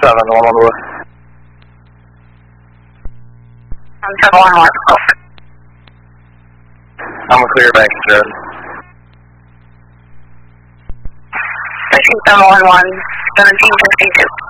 one on the way. I'm 711. I'm a clear Banks Road. 711, 1762.